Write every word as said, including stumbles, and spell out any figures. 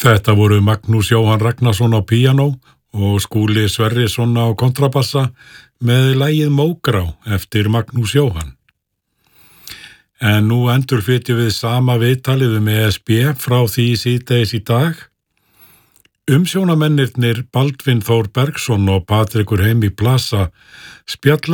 Þetta voru Magnús Jóhann Ragnarsson á píanó og Skúli Sverrisson á kontrabassa með lagið Mógrá eftir Magnús Jóhann. En nú endurflytjum við sama viðtalið um E S B frá því síðdegis í dag. Umsjónarmennirnir Baldvin Þór Bergsson og Patrikur Heimi Plaza spjalla